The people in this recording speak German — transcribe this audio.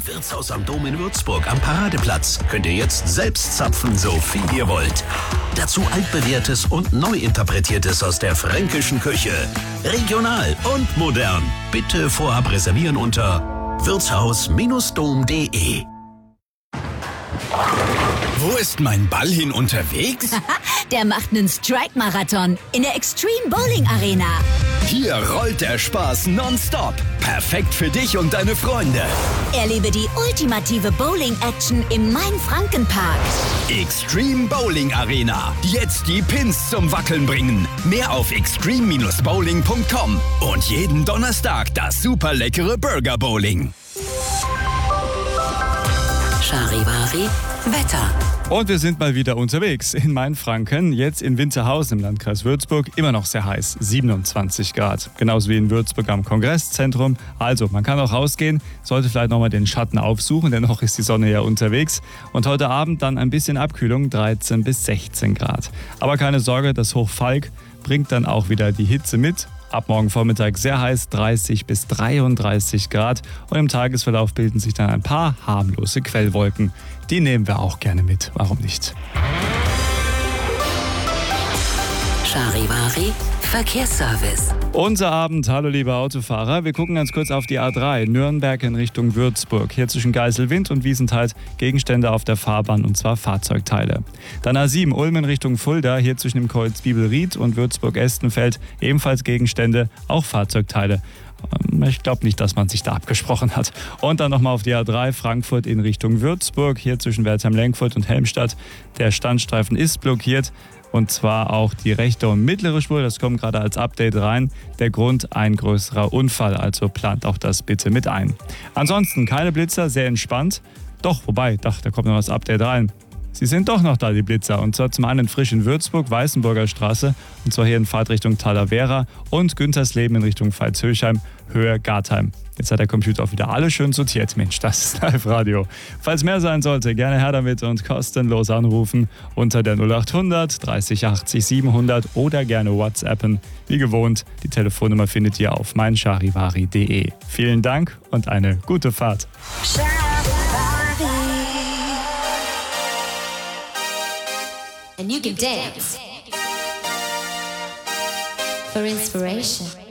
Wirtshaus am Dom in Würzburg am Paradeplatz könnt ihr jetzt selbst zapfen, so viel ihr wollt. Dazu altbewährtes und neu interpretiertes aus der fränkischen Küche. Regional und modern. Bitte vorab reservieren unter wirtshaus-dom.de. Wo ist mein Ball hin unterwegs? Der macht einen Strike-Marathon in der Extreme Bowling Arena. Hier rollt der Spaß nonstop. Perfekt für dich und deine Freunde. Erlebe die ultimative Bowling-Action im Main-Franken-Park. Extreme Bowling Arena. Jetzt die Pins zum Wackeln bringen. Mehr auf extreme-bowling.com. Und jeden Donnerstag das super leckere Burger Bowling. Charivari Wetter. Und wir sind mal wieder unterwegs in Mainfranken, jetzt in Winterhausen im Landkreis Würzburg, immer noch sehr heiß, 27 Grad. Genauso wie in Würzburg am Kongresszentrum. Also, man kann auch rausgehen, sollte vielleicht nochmal den Schatten aufsuchen, denn noch ist die Sonne ja unterwegs. Und heute Abend dann ein bisschen Abkühlung, 13 bis 16 Grad. Aber keine Sorge, das Hoch Falk bringt dann auch wieder die Hitze mit. Ab morgen Vormittag sehr heiß, 30 bis 33 Grad. Und im Tagesverlauf bilden sich dann ein paar harmlose Quellwolken. Die nehmen wir auch gerne mit. Warum nicht? Charivari Verkehrsservice. Unser Abend, hallo liebe Autofahrer. Wir gucken ganz kurz auf die A3, Nürnberg in Richtung Würzburg. Hier zwischen Geiselwind und Wiesenthal Gegenstände auf der Fahrbahn, und zwar Fahrzeugteile. Dann A7, Ulm in Richtung Fulda, hier zwischen dem Kreuz Bibelried und Würzburg-Estenfeld ebenfalls Gegenstände, auch Fahrzeugteile. Ich glaube nicht, dass man sich da abgesprochen hat. Und dann nochmal auf die A3, Frankfurt in Richtung Würzburg, hier zwischen Wertheim-Lenkfurt und Helmstadt. Der Standstreifen ist blockiert. Und zwar auch die rechte und mittlere Spur, das kommt gerade als Update rein. Der Grund, ein größerer Unfall, also plant auch das bitte mit ein. Ansonsten keine Blitzer, sehr entspannt. Doch, wobei, da kommt noch das Update rein. Sie sind doch noch da, die Blitzer. Und zwar zum einen frisch in Würzburg, Weißenburger Straße. Und zwar hier in Fahrtrichtung Talavera und Güntersleben in Richtung Veitshöchheim, Höhe Gartheim. Jetzt hat der Computer auch wieder alles schön sortiert. Mensch, das ist Live-Radio. Falls mehr sein sollte, gerne her damit und kostenlos anrufen unter der 0800 30 80 700 oder gerne WhatsAppen. Wie gewohnt, die Telefonnummer findet ihr auf meincharivari.de. Vielen Dank und eine gute Fahrt. And you can dance for inspiration.